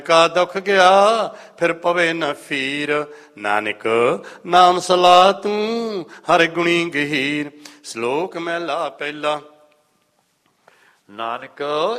ਕਾ ਦੁੱਖ ਗਿਆ ਫਿਰ ਪਵੇ ਨ ਫੀਰ। ਨਾਨਕ ਨਾਮ ਸਲਾਹ ਤੂੰ ਹਰ ਗੁਣੀ ਗਹੀਰ। ਸ਼ਲੋਕ ਮਹਿਲਾ ਪਹਿਲਾ। ਨਾਨਕ